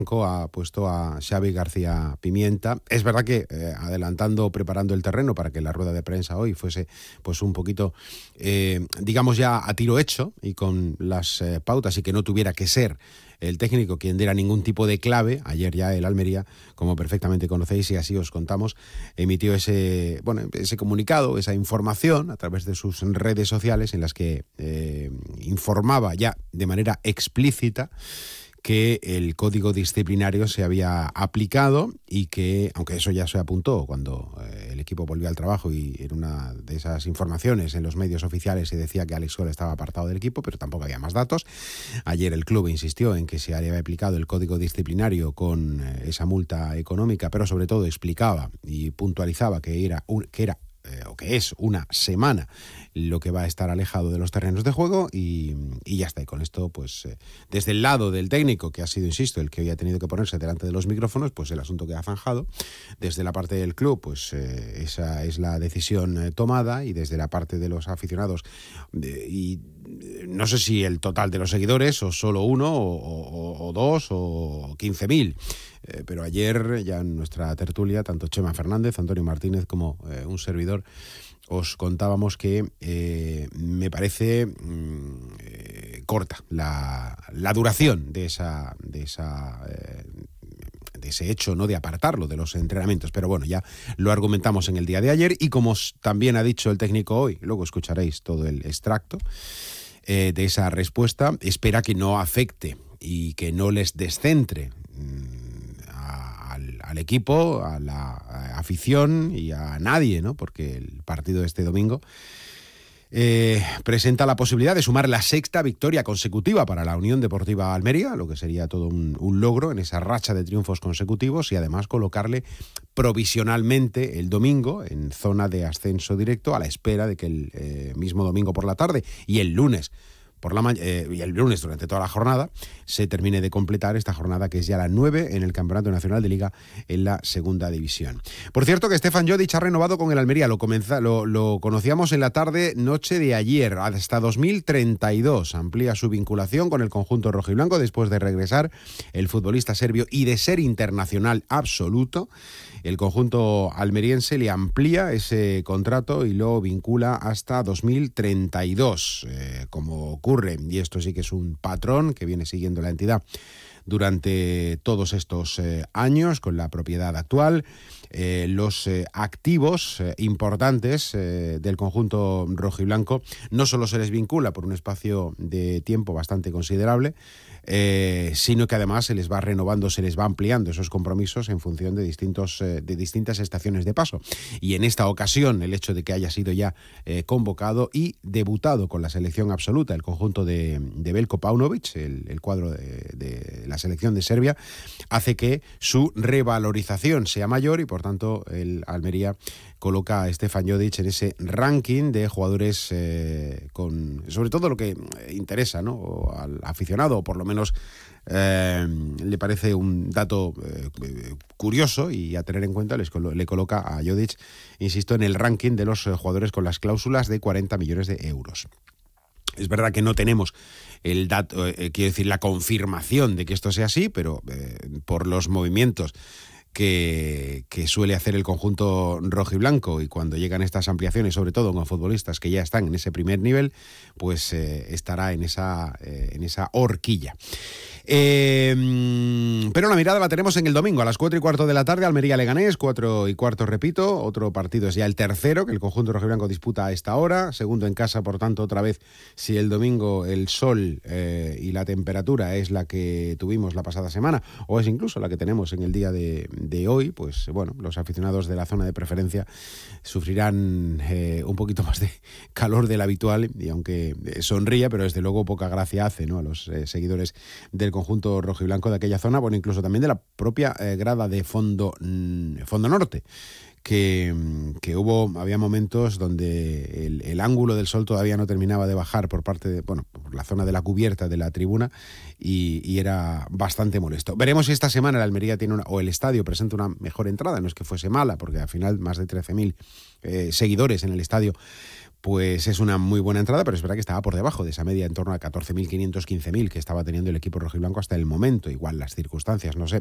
ha puesto a Xavi García Pimienta. Es verdad que preparando el terreno para que la rueda de prensa hoy fuese pues un poquito, digamos ya a tiro hecho y con las pautas y que no tuviera que ser el técnico quien diera ningún tipo de clave. Ayer ya el Almería, como perfectamente conocéis y así os contamos, emitió ese comunicado, esa información a través de sus redes sociales en las que informaba ya de manera explícita que el código disciplinario se había aplicado y que, aunque eso ya se apuntó cuando el equipo volvió al trabajo y en una de esas informaciones en los medios oficiales se decía que Alex Sol estaba apartado del equipo, pero tampoco había más datos. Ayer el club insistió en que se había aplicado el código disciplinario con esa multa económica, pero sobre todo explicaba y puntualizaba que es una semana lo que va a estar alejado de los terrenos de juego y ya está. Y con esto, pues desde el lado del técnico, que ha sido, insisto, el que hoy ha tenido que ponerse delante de los micrófonos, pues el asunto queda zanjado. Desde la parte del club, pues esa es la decisión tomada, y desde la parte de los aficionados, y no sé si el total de los seguidores, o solo uno, o dos, o 15.000. Pero ayer ya en nuestra tertulia, tanto Chema Fernández, Antonio Martínez como un servidor, os contábamos que me parece corta la duración de ese hecho, ¿no?, de apartarlo de los entrenamientos. Pero bueno, ya lo argumentamos en el día de ayer, y como también ha dicho el técnico hoy, luego escucharéis todo el extracto de esa respuesta, espera que no afecte y que no les descentre al equipo, a la afición y a nadie, ¿no? Porque el partido de este domingo presenta la posibilidad de sumar la sexta victoria consecutiva para la Unión Deportiva Almería, lo que sería todo un logro en esa racha de triunfos consecutivos, y además colocarle provisionalmente el domingo en zona de ascenso directo, a la espera de que el mismo domingo por la tarde y el lunes y el lunes durante toda la jornada se termine de completar esta jornada, que es ya la 9 en el Campeonato Nacional de Liga en la segunda división. Por cierto, que Stefan Jodic ha renovado con el Almería, lo conocíamos en la noche de ayer, hasta 2032. Amplía su vinculación con el conjunto rojiblanco después de regresar el futbolista serbio y de ser internacional absoluto. El conjunto almeriense le amplía ese contrato y lo vincula hasta 2032, como ocurre, y esto sí que es un patrón que viene siguiendo la entidad durante todos estos años con la propiedad actual. Los activos importantes del conjunto rojiblanco no solo se les vincula por un espacio de tiempo bastante considerable, sino que además se les va renovando, se les va ampliando esos compromisos en función de distintas estaciones de paso. Y en esta ocasión, el hecho de que haya sido ya convocado y debutado con la selección absoluta, el conjunto de Veljko Paunovic, el cuadro de la selección de Serbia, hace que su revalorización sea mayor, y por tanto el Almería coloca a Stefan Jodic en ese ranking de jugadores con, sobre todo lo que interesa, ¿no?, al aficionado, o por lo menos le parece un dato curioso y a tener en cuenta. Le coloca a Jodic, insisto, en el ranking de los jugadores con las cláusulas de 40 millones de euros. Es verdad que no tenemos el dato, quiero decir, la confirmación de que esto sea así, pero por los movimientos que suele hacer el conjunto rojiblanco, y cuando llegan estas ampliaciones, sobre todo con futbolistas que ya están en ese primer nivel, pues estará en esa horquilla. Pero la mirada la tenemos en el domingo a las 4:15 de la tarde, Almería-Leganés, 4:15, repito. Otro partido es ya el tercero que el conjunto rojiblanco disputa a esta hora, segundo en casa, por tanto, otra vez, si el domingo el sol y la temperatura es la que tuvimos la pasada semana, o es incluso la que tenemos en el día de hoy, pues bueno, los aficionados de la zona de preferencia sufrirán un poquito más de calor del habitual, y aunque sonríe, pero desde luego poca gracia hace, ¿no?, a los seguidores del conjunto rojiblanco de aquella zona, bueno, incluso también de la propia grada de Fondo Norte, que había momentos donde el ángulo del sol todavía no terminaba de bajar por la zona de la cubierta de la tribuna y era bastante molesto. Veremos si esta semana la Almería o el estadio presenta una mejor entrada, no es que fuese mala, porque al final más de 13.000 seguidores en el estadio, pues es una muy buena entrada, pero es verdad que estaba por debajo de esa media en torno a 14.500, 15.000 que estaba teniendo el equipo rojiblanco hasta el momento. Igual las circunstancias, no sé,